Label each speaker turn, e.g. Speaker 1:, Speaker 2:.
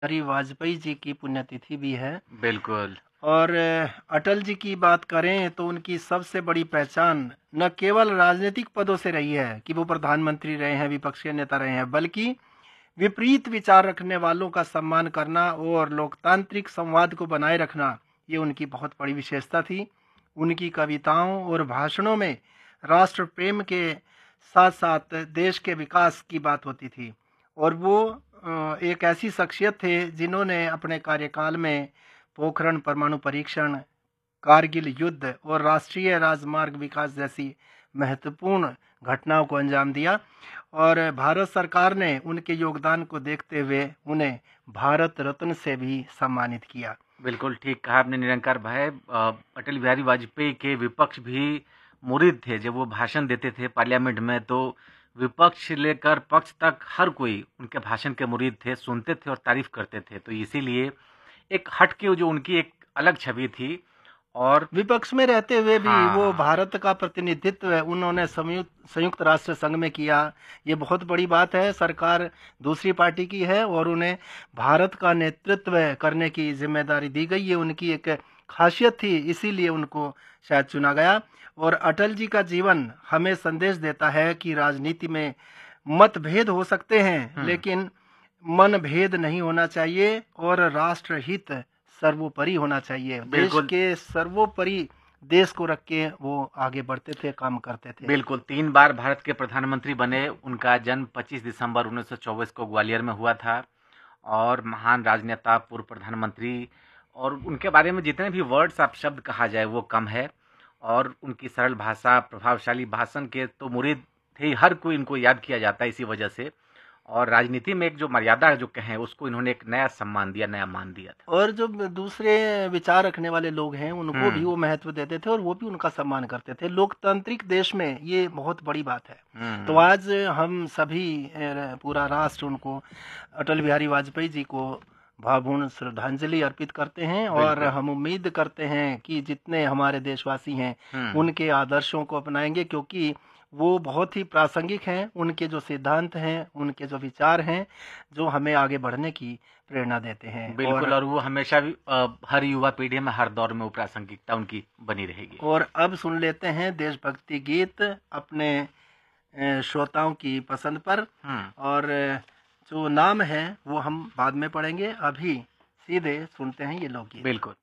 Speaker 1: बिहारी वाजपेयी जी की पुण्यतिथि भी है।
Speaker 2: बिल्कुल।
Speaker 1: और अटल जी की बात करें तो उनकी सबसे बड़ी पहचान न केवल राजनीतिक पदों से रही है कि वो प्रधानमंत्री रहे हैं, विपक्ष के नेता रहे हैं, बल्कि विपरीत विचार रखने वालों का सम्मान करना और लोकतांत्रिक संवाद को बनाए रखना, ये उनकी बहुत बड़ी विशेषता थी। उनकी कविताओं और भाषणों में राष्ट्र प्रेम के साथ साथ देश के विकास की बात होती थी। और वो एक ऐसी शख्सियत थे जिन्होंने अपने कार्यकाल में पोखरण परमाणु परीक्षण, कारगिल युद्ध और राष्ट्रीय राजमार्ग विकास जैसी महत्वपूर्ण घटनाओं को अंजाम दिया। और भारत सरकार ने उनके योगदान को देखते हुए उन्हें भारत रत्न से भी सम्मानित किया।
Speaker 2: बिल्कुल ठीक कहा आपने निरंकार भाई। अटल बिहारी वाजपेयी के विपक्ष भी मुरीद थे। जब वो भाषण देते थे पार्लियामेंट में तो विपक्ष से लेकर पक्ष तक हर कोई उनके भाषण के मुरीद थे, सुनते थे और तारीफ करते थे। तो इसीलिए एक हट के जो उनकी एक अलग छवि थी। और
Speaker 1: विपक्ष में रहते हुए भी वो
Speaker 2: हाँ,
Speaker 1: भारत का प्रतिनिधित्व उन्होंने संयुक्त राष्ट्र संघ में किया। ये बहुत बड़ी बात है। सरकार दूसरी पार्टी की है और उन्हें भारत का नेतृत्व करने की जिम्मेदारी दी गई। ये उनकी एक खासियत थी, इसीलिए उनको शायद चुना गया। और अटल जी का जीवन हमें संदेश देता है कि राजनीति में मतभेद हो सकते हैं,
Speaker 2: हम्म,
Speaker 1: लेकिन मनभेद नहीं होना चाहिए और राष्ट्रहित सर्वोपरि होना चाहिए। देश
Speaker 2: बिल्कुल।
Speaker 1: के सर्वोपरि देश को रख के वो आगे बढ़ते थे, काम करते थे।
Speaker 2: बिल्कुल, 3 बार भारत के प्रधानमंत्री बने। उनका जन्म 25 दिसंबर 1924 को ग्वालियर में हुआ था। और महान राजनेता, पूर्व प्रधानमंत्री, और उनके बारे में जितने भी वर्ड्स आप शब्द कहा जाए वो कम है। और उनकी सरल भाषा, प्रभावशाली भाषण के तो मुरीद थे, हर कोई इनको याद किया जाता है इसी वजह से। और राजनीति में एक जो मर्यादा जो कहें उसको इन्होंने एक नया सम्मान दिया, नया मान दिया था।
Speaker 1: और जो दूसरे विचार रखने वाले लोग हैं उनको भी
Speaker 2: हुँ,
Speaker 1: वो महत्व देते थे और वो भी उनका सम्मान करते थे। लोकतांत्रिक देश में ये बहुत बड़ी बात है। तो
Speaker 2: हुँ,
Speaker 1: आज हम सभी पूरा राष्ट्र उनको, अटल बिहारी वाजपेयी जी को भावपूर्ण श्रद्धांजलि अर्पित करते हैं। और
Speaker 2: बिल्कुल।
Speaker 1: हम उम्मीद करते हैं कि जितने हमारे देशवासी हैं
Speaker 2: हुँ,
Speaker 1: उनके आदर्शों को अपनाएंगे, क्योंकि वो बहुत ही प्रासंगिक हैं। उनके जो सिद्धांत हैं, उनके जो विचार हैं, जो हमें आगे बढ़ने की प्रेरणा देते हैं।
Speaker 2: बिल्कुल। और वो हमेशा भी हर युवा पीढ़ी में, हर दौर में वो प्रासंगिकता उनकी बनी रहेगी।
Speaker 1: और अब सुन लेते हैं देशभक्ति गीत अपने श्रोताओं की पसंद पर।
Speaker 2: हुँ।
Speaker 1: और जो नाम है वो हम बाद में पढ़ेंगे, अभी सीधे सुनते हैं ये लोकगीत।
Speaker 2: बिल्कुल।